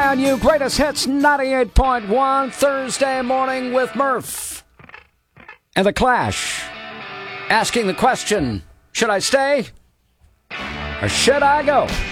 KINU Greatest Hits 98.1 Thursday morning with Murph and The Clash. Asking the question, should I stay or should I go?